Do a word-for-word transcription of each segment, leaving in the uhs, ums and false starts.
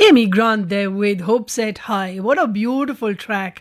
Amy Grant there with Hope Set High. What a beautiful track.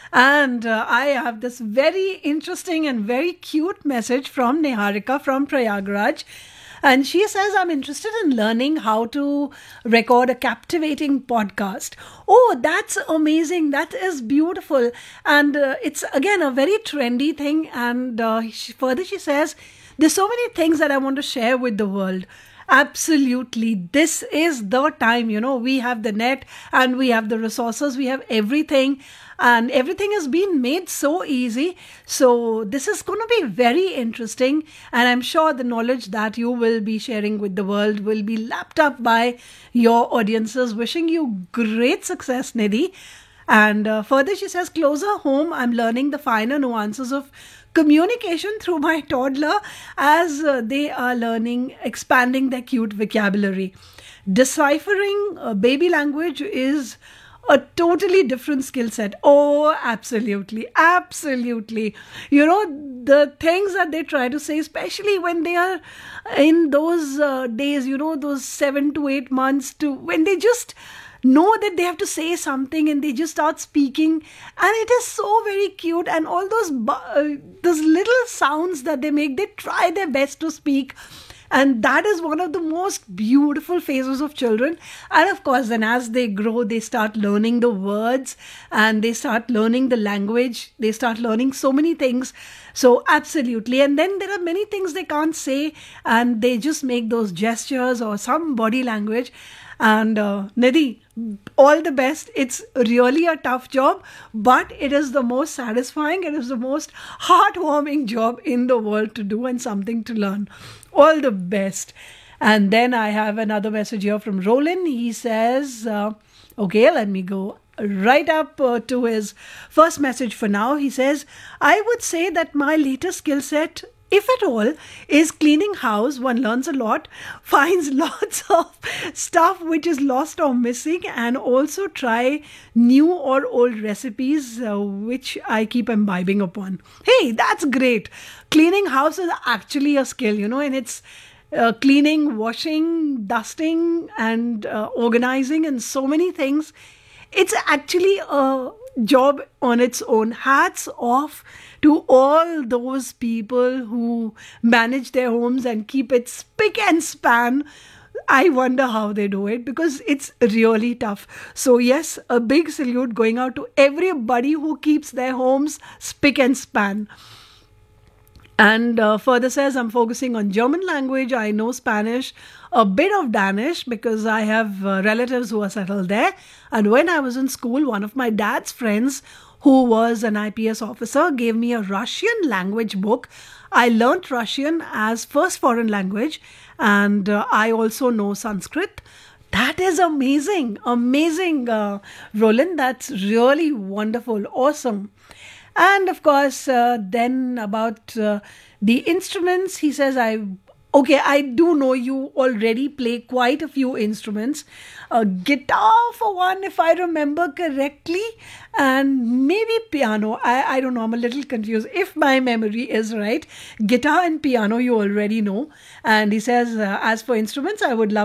And uh, I have this very interesting and very cute message from Niharika from Prayagraj. And she says, I'm interested in learning how to record a captivating podcast. Oh, that's amazing. That is beautiful. And uh, it's, again, a very trendy thing. And uh, she, further, she says, there's so many things that I want to share with the world. Absolutely. This is the time, you know, we have the net and we have the resources, we have everything, and everything has been made so easy. So this is going to be very interesting, and I'm sure the knowledge that you will be sharing with the world will be lapped up by your audiences. Wishing you great success, Nidhi. And uh, further, she says, closer home, I'm learning the finer nuances of communication through my toddler as uh, they are learning, expanding their cute vocabulary. Deciphering uh, baby language is a totally different skill set. Oh, absolutely. Absolutely. You know, the things that they try to say, especially when they are in those uh, days, you know, those seven to eight months to when they just know that they have to say something and they just start speaking, and it is so very cute. And all those uh, those little sounds that they make, they try their best to speak, and that is one of the most beautiful phases of children. And of course, then as they grow, they start learning the words and they start learning the language, they start learning so many things. So absolutely. And then there are many things they can't say, and they just make those gestures or some body language. And uh, Nidhi, all the best. It's really a tough job, but it is the most satisfying. It is the most heartwarming job in the world to do, and something to learn. All the best. And then I have another message here from Roland. He says, uh, okay, let me go right up uh, to his first message for now. He says, I would say that my latest skill set, if at all, is cleaning house. One learns a lot, finds lots of stuff which is lost or missing, and also try new or old recipes, uh, which I keep imbibing upon. Hey, that's great. Cleaning house is actually a skill, you know, and it's uh, cleaning, washing, dusting, and uh, organizing, and so many things. It's actually a job on its own. Hats off to all those people who manage their homes and keep it spick and span. I wonder how they do it, because it's really tough. So yes, a big salute going out to everybody who keeps their homes spick and span. And uh, further says, I'm focusing on German language. I know Spanish, a bit of Danish, because I have uh, relatives who are settled there. And when I was in school, one of my dad's friends, who was an I P S officer, gave me a Russian language book. I learnt Russian as first foreign language, and uh, I also know Sanskrit. That is amazing. Amazing, uh, Roland. That's really wonderful. Awesome. And of course, uh, then about uh, the instruments, he says, I okay, I do know you already play quite a few instruments. A guitar for one, if I remember correctly, and maybe piano. I, I don't know, I'm a little confused. If my memory is right, guitar and piano you already know. And he says, uh, as for instruments, I would love